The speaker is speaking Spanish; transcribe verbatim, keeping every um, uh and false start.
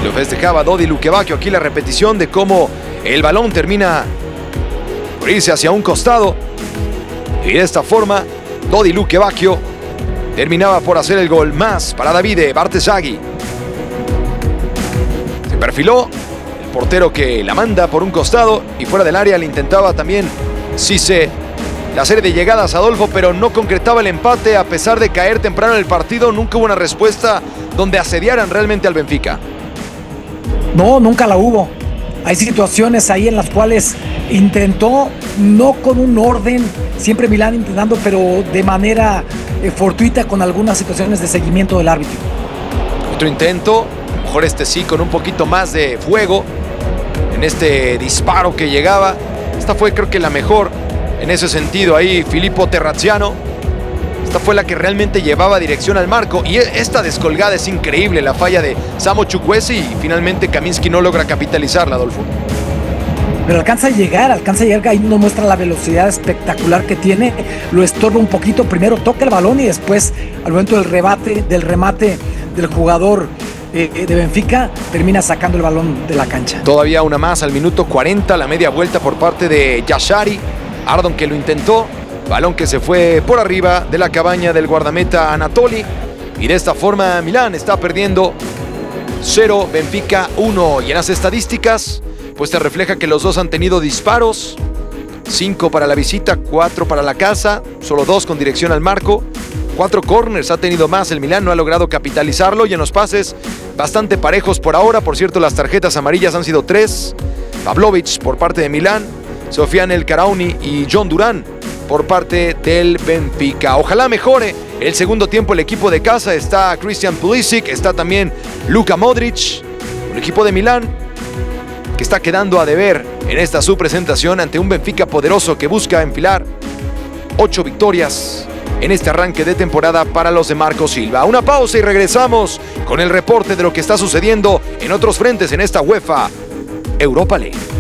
Lo festejaba Dodi Lukebakio. Aquí la repetición de cómo el balón termina por irse hacia un costado. Y de esta forma, Dodi Lukebakio terminaba por hacer el gol más para Davide Bartesaghi. Se perfiló el portero que la manda por un costado y fuera del área le intentaba también Cisse la serie de llegadas, Adolfo, pero no concretaba el empate a pesar de caer temprano en el partido. Nunca hubo una respuesta donde asediaran realmente al Benfica. No, nunca la hubo. Hay situaciones ahí en las cuales intentó, no con un orden, siempre Milán intentando, pero de manera eh, fortuita con algunas situaciones de seguimiento del árbitro. Otro intento, a lo mejor este sí con un poquito más de fuego en este disparo que llegaba. Esta fue creo que la mejor en ese sentido ahí, Filippo Terraziano. Esta fue la que realmente llevaba dirección al marco. Y esta descolgada es increíble, la falla de Samo Chukwueze, y finalmente Kaminski no logra capitalizarla, Adolfo. Pero alcanza a llegar, alcanza a llegar, ahí nos muestra la velocidad espectacular que tiene, lo estorba un poquito, primero toca el balón y después al momento del rebate, del remate del jugador eh, de Benfica, termina sacando el balón de la cancha. Todavía una más al minuto cuarenta, la media vuelta por parte de Yashari, Ardon que lo intentó, balón que se fue por arriba de la cabaña del guardameta Anatoli, y de esta forma Milán está perdiendo cero, Benfica uno, y en las estadísticas pues te refleja que los dos han tenido disparos, cinco para la visita, cuatro para la casa, solo dos con dirección al marco, cuatro corners ha tenido más el Milán, no ha logrado capitalizarlo, y en los pases bastante parejos por ahora. Por cierto, las tarjetas amarillas han sido tres, Pavlovic por parte de Milán, Sofiane El Karauni y John Durán por parte del Benfica. Ojalá mejore el segundo tiempo el equipo de casa. Está Christian Pulisic, está también Luka Modric, un equipo de Milán que está quedando a deber en esta su presentación ante un Benfica poderoso que busca enfilar ocho victorias en este arranque de temporada para los de Marco Silva. Una pausa y regresamos con el reporte de lo que está sucediendo en otros frentes en esta UEFA Europa League.